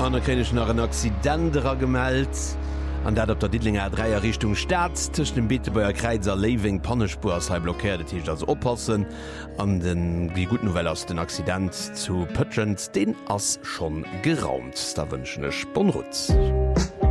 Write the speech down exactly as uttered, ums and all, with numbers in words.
an kräch nach een Accidenterer gemeldt. An dat op der Diedlinger dreier Richtung Staat tech dem Beetebauer Kreiser Leaving Pannespurs ha blockiert Tisch als oppassen an den die gut Novelle aus den Accident zu Pëtschend den ass schon geraumt. Da wünschen ech Bonrutz.